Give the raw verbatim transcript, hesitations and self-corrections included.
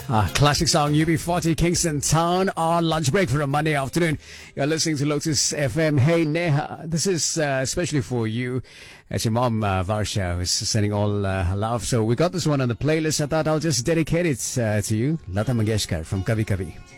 Ah, classic song U B forty Kingston Town on lunch break for a Monday afternoon. You're listening to Lotus F M. Hey Neha, this is uh, especially for you. As your mom, uh, Varsha, is sending all uh, her love. So we got this one on the playlist. I thought I'll just dedicate it uh, to you. Lata Mangeshkar from Kabhi Kabhi.